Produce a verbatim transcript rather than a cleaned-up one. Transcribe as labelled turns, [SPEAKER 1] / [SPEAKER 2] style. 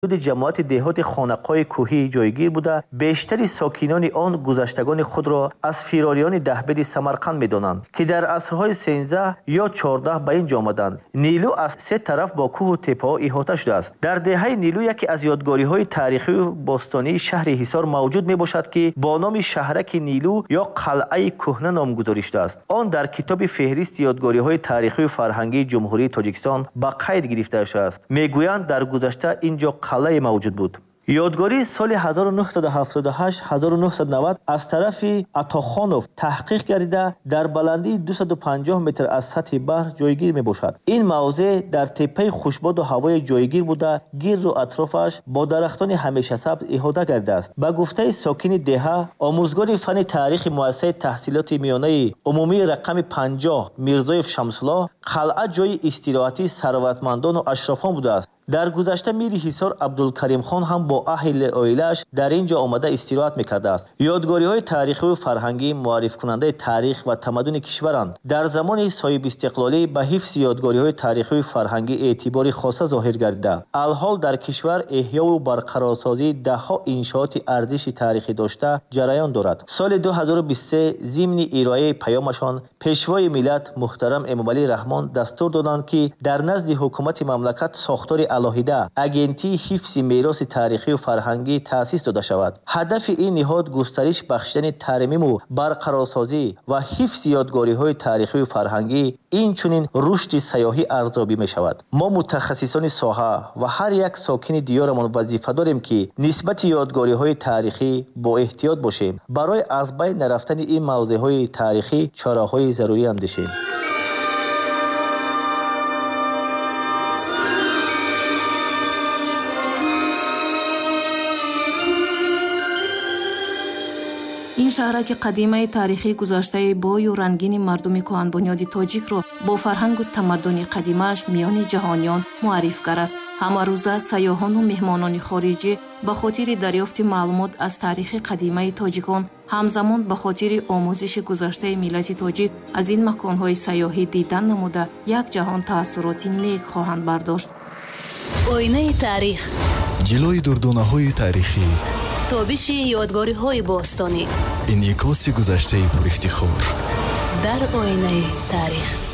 [SPEAKER 1] حدود جماعت دهات خانقاه کوهی جایگیر بوده بیشتر ساکنان آن گذشتگان خود را از فیراریان دهبد سمرقند می‌دانند که در عصرهای سیزده یا چهارده به اینجا آمدند. نیلو از سه طرف با کوه و تپه‌ها احاطه شده است. در دهه نیلو یکی از یادگاری‌های تاریخی و باستانی شهر حصار موجود میباشد که با نام شهرک نیلو یا قلعه کهنه نامگذاری شده است. آن در کتاب فهرست یادگاری‌های تاریخی و فرهنگی جمهوری تاجیکستان با قید گرفته شده است. میگویند در گذشته اینجا قلعه موجود بود. یادگاری سال هزار و نهصد و هفتاد و هشت هزار و نهصد و نود از طرف عطاخانوف تحقیق گردیده در بلندی دویست و پنجاه متر از سطح بحر جایگیر می باشد. این موضع در تپه خوشباد و هوای جایگیر بوده گرد و اطرافش با درختان همیشه سبز احاطه گردیده است. به گفته ساکن دهه آموزگار فن تاریخ مؤسسه تحصیلات میانه عمومی رقم پنجاه میرزایف شمس‌الله قلعه جای استراحتی ثروتمندان و اشرافان بوده است. در گذشته میر حصار عبدالکریم خان هم با اهل عائله‌اش در اینجا آمده استراحت می‌کرده است. یادگاری‌های تاریخی و فرهنگی معرفی کننده تاریخ و تمدن کشورند. در زمان صاحب استقلالی به حفظ یادگاری‌های تاریخی و فرهنگی اعتباری خاص ظاهر گردیده. الحال در کشور احیا و برقرارسازی ده‌ها انشاءات ارزش تاریخی داشته جریان دارد. سال دو هزار و بیست و سه ضمن ارائه پیامشان پیشوای ملت محترم امامعلی رحمان دستور دادند که در نزد حکومت مملکت ساختار الهیده اگنتی حفظ میراث تاریخی و فرهنگی تأسیس داده شود. هدف این نهاد گسترش بخشیدن ترمیم و برقرارسازی و حفظ یادگاری‌های تاریخی و فرهنگی این چنین رشد سیاحی ارزیابی می شود. ما متخصصان ساحه و هر یک ساکن دیارمان وظیفه داریم که نسبت یادگاری‌های تاریخی با احتیاط باشیم. برای از بین نرفتن این موضوع‌های تاریخی چاره‌های ضروری اندیشیم.
[SPEAKER 2] این شهرک قدیمه تاریخی گذشته بوی و رنگین مردم کهن بنیاد تاجیک رو با فرهنگ و تمدن قدیمش میان جهانیان معرف کرد است. همه روزه سیاحان و مهمانان خارجی به خاطر دریافت معلومات از تاریخ قدیمه تاجیکان همزمان به خاطر آموزش گذشته ملت تاجیک از این مکانهای سیاحی دیدن نموده یک جهان تأثیراتی نیک خواهند برداشت.
[SPEAKER 3] آینه تاریخ،
[SPEAKER 4] جلوی دردانه‌های تاریخی،
[SPEAKER 3] تابش یادگاری‌های باستانی،
[SPEAKER 4] انعکاس گذشته پر افتخار
[SPEAKER 3] در آینه تاریخ.